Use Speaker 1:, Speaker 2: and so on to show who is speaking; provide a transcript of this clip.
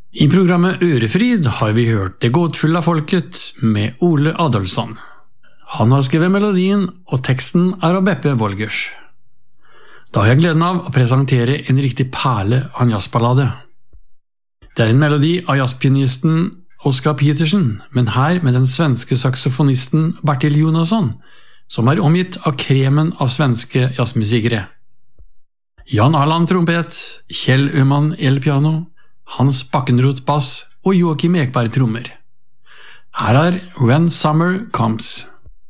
Speaker 1: I programmet Ørefryd har vi hørt Det gåtfulle folket med Ole Adolfsson. Han har skrevet melodien, og teksten av Beppe Wolgers. Da har jeg gleden av å presentere en riktig perle av en jazzballade. Det er en melodi av jazzpianisten Oscar Petersen, men her med den svenske saksofonisten Bertil Jonasson, som er omgitt av kremen av svenske jazzmusikere. Jan Arland trompet, Kjell Øman elpiano, Hans Bakkenroth bass og Joakim Ekberg trommer. Her er When Summer Comes.